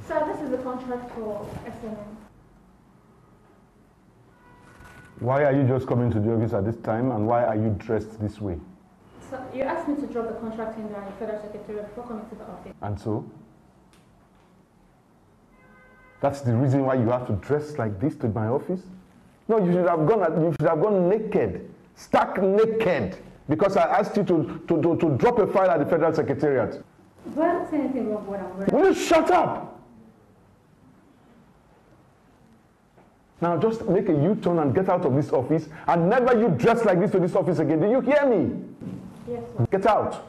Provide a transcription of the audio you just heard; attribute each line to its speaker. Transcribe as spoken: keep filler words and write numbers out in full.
Speaker 1: Sir, this is the contract for S M N.
Speaker 2: Why are you just coming to the office at this time, and why are you dressed this way?
Speaker 1: Sir, you asked me to drop the contract in the Federal Secretariat before coming to the office.
Speaker 2: And so? That's the reason why you have to dress like this to my office? No, you should have gone, you should have gone naked, stark naked, because I asked you to, to, to, to drop a file at the Federal Secretariat.
Speaker 1: But I don't see anything wrong with what I'm wearing.
Speaker 2: Will you shut up? Now just make a U-turn and get out of this office, and never you dress like this to this office again. Do you hear me?
Speaker 1: Yes, sir.
Speaker 2: Get out.